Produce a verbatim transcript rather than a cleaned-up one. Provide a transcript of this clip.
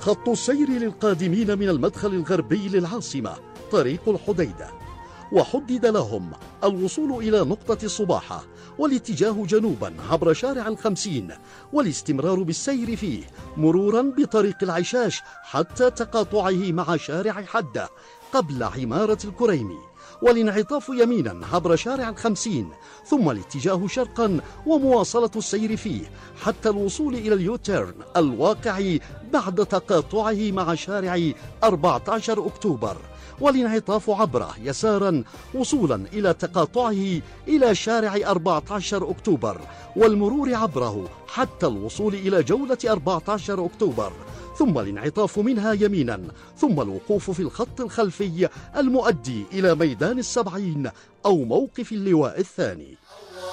خط السير للقادمين من المدخل الغربي للعاصمة طريق الحديدة، وحدد لهم الوصول إلى نقطة صباحة والاتجاه جنوبا عبر شارع الخمسين والاستمرار بالسير فيه مرورا بطريق العشاش حتى تقاطعه مع شارع حدة قبل عمارة الكريمي، والانعطاف يمينا عبر شارع الخمسين ثم الاتجاه شرقا ومواصلة السير فيه حتى الوصول إلى اليوتيرن الواقع بعد تقاطعه مع شارع أربعة عشر أكتوبر، والانعطاف عبره يسارا وصولا إلى تقاطعه إلى شارع أربعة عشر أكتوبر والمرور عبره حتى الوصول إلى جولة أربعة عشر أكتوبر، ثم الانعطاف منها يمينا ثم الوقوف في الخط الخلفي المؤدي إلى ميدان السبعين أو موقف اللواء الثاني.